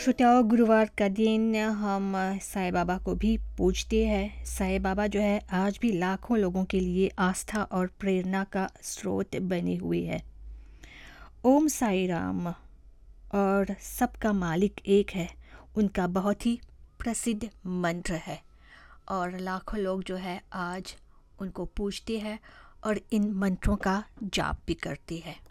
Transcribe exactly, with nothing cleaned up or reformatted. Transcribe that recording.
श्रोताओं, गुरुवार का दिन हम साईं बाबा को भी पूजते हैं। साईं बाबा जो है आज भी लाखों लोगों के लिए आस्था और प्रेरणा का स्रोत बने हुए हैं। ओम साई राम और सबका मालिक एक है, उनका बहुत ही प्रसिद्ध मंत्र है और लाखों लोग जो है आज उनको पूजते हैं और इन मंत्रों का जाप भी करते हैं।